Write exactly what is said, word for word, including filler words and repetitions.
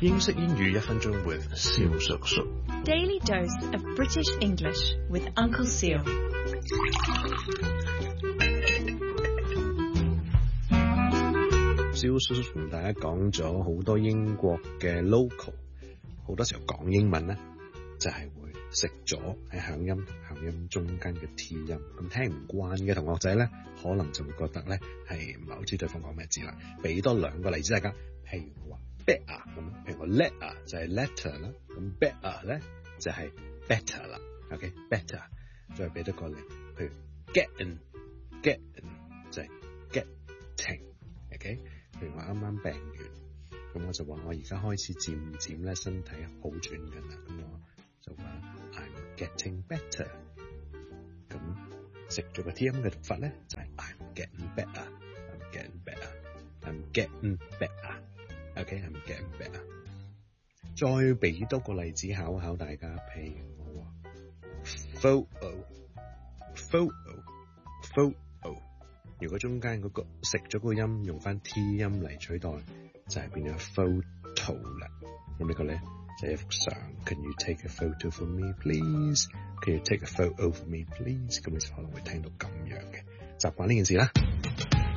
英式英語一分鐘 with 蕭叔叔。 Daily dose of British English with Uncle Seal. 蕭叔叔同大家講咗好多英國嘅 local， 好多時候講英文咧就係、是、會食咗喺響音同響音中間嘅 T 音，咁聽唔慣嘅同學仔咧，可能就會覺得咧係唔係好知對方講咩字啦。俾多兩個例子大家，譬如話 better 咁，譬如話 letter 就係 letter 啦，咁 better 咧就係 better 啦。OK better， 再俾多個例，譬如 getting getting 就係 getting。OK， 譬如我啱啱病完，咁我就話我而家開始漸漸咧身體好轉緊啦，咁我就話 I'm getting better。咁食咗個 T 音嘅讀法咧就係、是、I'm getting better，I'm getting better，I'm getting better。OK，I'm getting better。再俾多個例子考考大家，譬如我話 photo，photo，photo。如果中間嗰、那個食咗個音用翻 T 音嚟取代，就係變咗 photo 啦。咁呢個咧就係、一幅相。Can you take a photo for me, please? Can you take a photo for me, please? 咁你就可能會聽到咁樣嘅習慣呢件事啦。